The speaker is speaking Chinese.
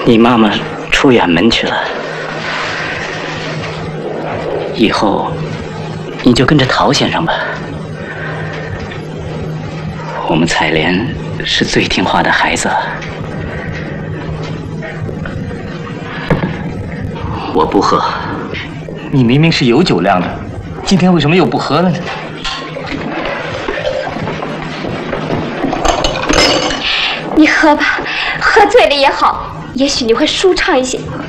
你妈妈出远门去了，以后你就跟着陶先生吧。我们采莲是最听话的孩子了。我不喝。 你明明是有酒量的，今天为什么又不喝了呢？ 你喝吧，喝醉了也好，也许你会舒畅一些。